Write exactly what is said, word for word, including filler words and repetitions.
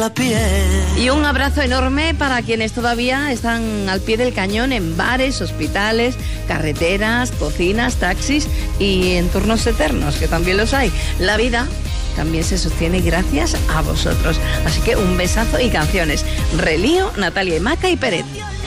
Y un abrazo enorme para quienes todavía están al pie del cañón en bares, hospitales, carreteras, cocinas, taxis y en turnos eternos, que también los hay. La vida también se sostiene gracias a vosotros. Así que un besazo y canciones. Relío, Natalia y Maca y Pérez.